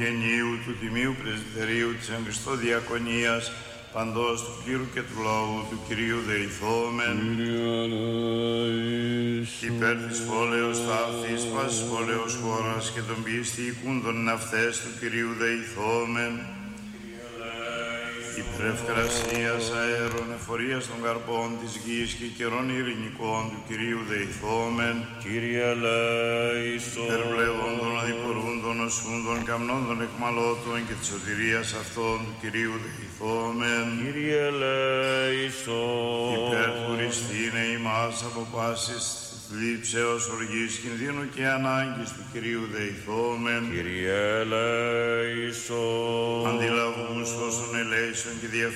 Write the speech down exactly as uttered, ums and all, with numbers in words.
Γενίου του Τιμίου Πρεσβυτερίου της εν Χριστώ Διακονίας, παντός του κλήρου και του λαού του Κυρίου δεηθόμεν. Υπέρ της πόλεως ταύτης, πάσης πόλεως χώρας και των πίστη οικούντων αυτές του Κυρίου δεηθόμεν. Υπέρ ευκρασίας αέρων, εφορίας των καρπών της γης και καιρών ειρηνικών του Κυρίου δεηθόμεν. Κύριε ελέησον. Υπέρ πλεόντων, αδιπορούντων, οσούντων, καμνόντων, εκμαλώτων και της σωτηρίας αυτών του Κυρίου δεηθόμεν. Κύριε ελέησον. Υπέρ του Χριστίνε ημάς από πάσης θλίψεως, οργής, κινδύνου και ανάγκης του Κυρίου δεηθόμεν. Κύριε ελέησον. Αντιλαβούς όσων ελέησον και